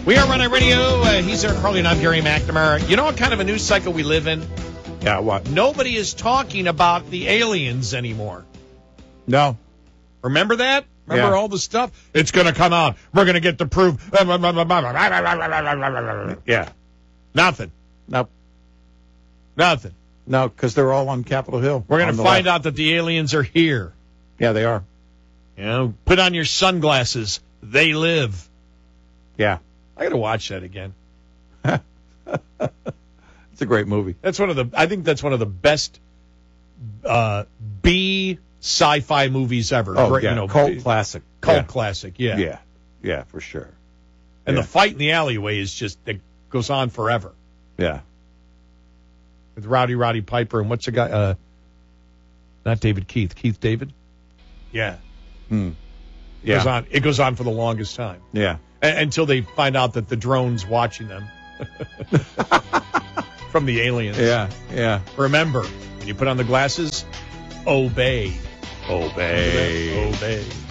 We are Run Radio. He's Eric Carly, and I'm Gary McNamara. You know what kind of a news cycle we live in? Yeah, what? Nobody is talking about the aliens anymore. No. Remember that? Remember all the stuff? It's going to come out. We're going to get the proof. Yeah. Nothing. Nope. Nothing. No, because they're all on Capitol Hill. We're going to find out that the aliens are here. Yeah, they are. You know, put on your sunglasses. They live. Yeah. I got to watch that again. It's a great movie. I think that's one of the best B sci-fi movies ever. Oh, Great, yeah. Cult classic. Cult classic, yeah. Yeah. Yeah, for sure. And the fight in the alleyway is just, it goes on forever. Yeah. With Roddy Piper and what's the guy? Not David Keith. Keith David? Yeah. Yeah. It goes on for the longest time. Yeah. Until they find out that the drone's watching them. From the aliens. Yeah. Yeah. Remember, when you put on the glasses, obey. Obey. Obey.